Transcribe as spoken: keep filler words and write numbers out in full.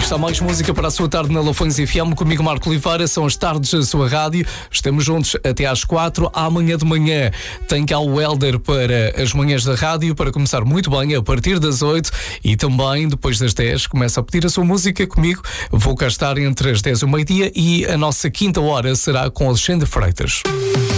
está mais música para a sua tarde na Lafões F M. Comigo, Marco Oliveira. São as tardes da sua rádio. Estamos juntos até às quatro. Amanhã de manhã tem cá o Helder para as manhãs da rádio, para começar muito bem a partir das oito. E também depois das dez começa a pedir a sua música comigo. Vou cá estar entre as dez e o meio-dia. E a nossa quinta hora será com Alexandre Freitas.